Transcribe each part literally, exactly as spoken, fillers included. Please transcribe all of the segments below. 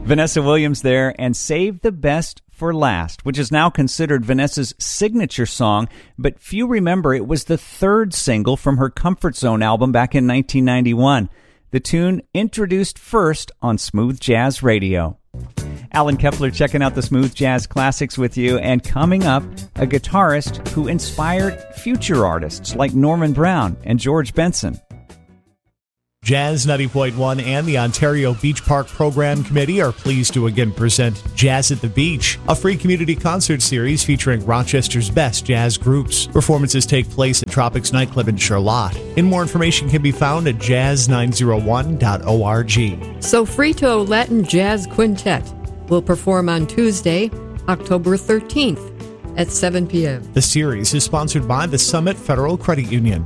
Vanessa Williams there, and Save the Best for Last, which is now considered Vanessa's signature song, but few remember it was the third single from her Comfort Zone album back in nineteen ninety-one. The tune introduced first on Smooth Jazz Radio. Alan Kepler checking out the Smooth Jazz Classics with you, and coming up, a guitarist who inspired future artists like Norman Brown and George Benson. Jazz ninety point one and the Ontario Beach Park Program Committee are pleased to again present Jazz at the Beach, a free community concert series featuring Rochester's best jazz groups. Performances take place at Tropics Nightclub in Charlotte. And more information can be found at jazz nine oh one dot org. Sofrito Latin Jazz Quintet will perform on Tuesday, October thirteenth at seven p.m. The series is sponsored by the Summit Federal Credit Union.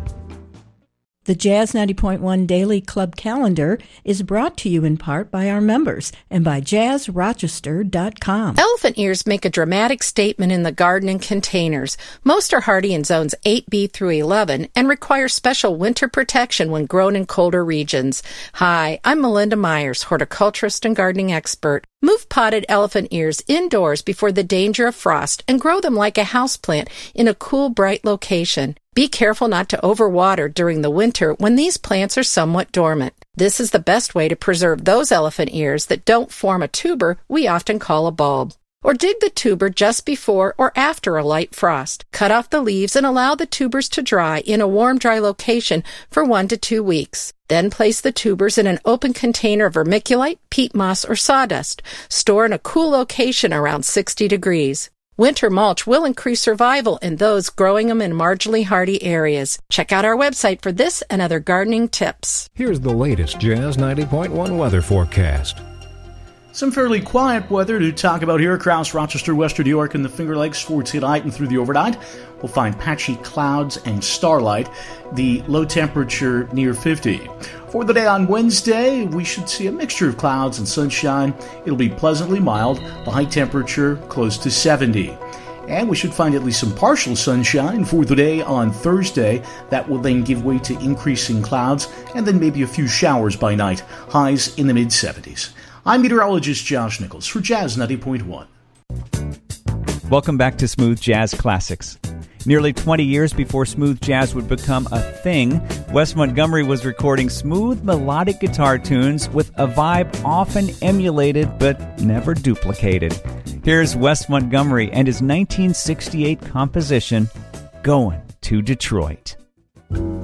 The Jazz ninety point one Daily Club Calendar is brought to you in part by our members and by jazz rochester dot com. Elephant ears make a dramatic statement in the garden and containers. Most are hardy in zones eight B through eleven and require special winter protection when grown in colder regions. Hi, I'm Melinda Myers, horticulturist and gardening expert. Move potted elephant ears indoors before the danger of frost and grow them like a houseplant in a cool, bright location. Be careful not to overwater during the winter when these plants are somewhat dormant. This is the best way to preserve those elephant ears that don't form a tuber we often call a bulb. Or dig the tuber just before or after a light frost. Cut off the leaves and allow the tubers to dry in a warm, dry location for one to two weeks. Then place the tubers in an open container of vermiculite, peat moss, or sawdust. Store in a cool location around sixty degrees. Winter mulch will increase survival in those growing them in marginally hardy areas. Check out our website for this and other gardening tips. Here's the latest Jazz ninety point one weather forecast. Some fairly quiet weather to talk about here across Rochester, Western New York, and the Finger Lakes for tonight and through the overnight. We'll find patchy clouds and starlight. The low temperature near fifty. For the day on Wednesday, we should see a mixture of clouds and sunshine. It'll be pleasantly mild. The high temperature close to seventy. And we should find at least some partial sunshine for the day on Thursday. That will then give way to increasing clouds and then maybe a few showers by night. Highs in the mid-seventies. I'm meteorologist Josh Nichols for Jazz ninety point one. Welcome back to Smooth Jazz Classics. Nearly twenty years before smooth jazz would become a thing, Wes Montgomery was recording smooth melodic guitar tunes with a vibe often emulated but never duplicated. Here's Wes Montgomery and his nineteen sixty-eight composition, Going to Detroit.